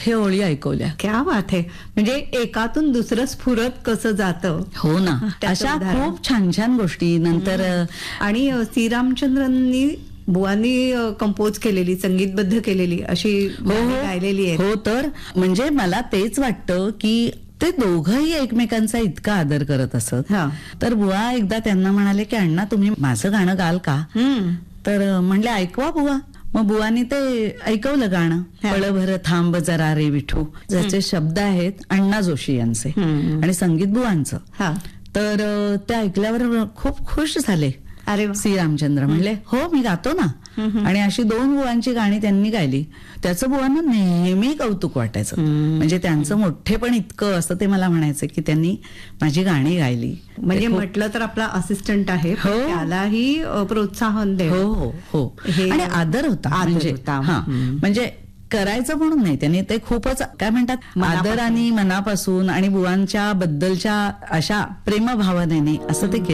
हे ओळी ऐकवल्या. क्या बात आहे. म्हणजे एकातून दुसरं स्फुरत कसं जातं. हो ना, त्याचं अशा उदाहरण. खूप छान छान गोष्टी. नंतर आणि सी रामचंद्रांनी बुवांनी कंपोज केलेली, संगीतबद्ध केलेली अशी गाणी गायलेली आहे. हो, तर म्हणजे मला तेच वाटतं की ते दोघंही एकमेकांचा इतका आदर करत असत. हा. तर बुवा एकदा त्यांना म्हणाले की अण्णा तुम्ही माझं गाणं गाल का? तर म्हणले ऐकवा बुवा. मग बुवानी ते ऐकवलं गाणं, पळभर थांब जरा रे विठू, ज्याचे शब्द आहेत अण्णा जोशी यांचे आणि संगीत बुवांचं. हा. तर ते ऐकल्यावर खूप खुश झाले. अरे वा. सी रामचंद्र म्हणले हो मी गातो ना. आणि अशी 2 बुवांची गाणी त्यांनी गायली. त्याचं बुवांना नेहमी कौतुक वाटायचं. म्हणजे त्यांचं मोठेपण इतकं असं ते मला म्हणायचं की त्यांनी माझी गाणी गायली. म्हणजे म्हटलं तर आपला असिस्टंट आहे, हो. त्यालाही प्रोत्साहन दे. हो हो हो. आणि आदर होता. आदर म्हणजे होता. हा, म्हणजे करायचं म्हणून नाही, त्यांनी ते खूपच काय म्हणतात आदराने मनापासून आणि बुवांच्या बद्दलच्या अशा प्रेमभावनेने असं ते केलं.